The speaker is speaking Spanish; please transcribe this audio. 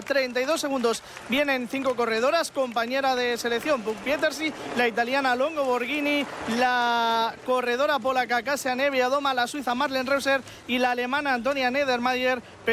32 segundos vienen 5 corredoras, compañera de selección Puk Pietersi, la italiana Longo Borghini, la corredora polaca Kasia Niewiadoma, la suiza Marlen Reuser y la alemana Antonia Niedermayer.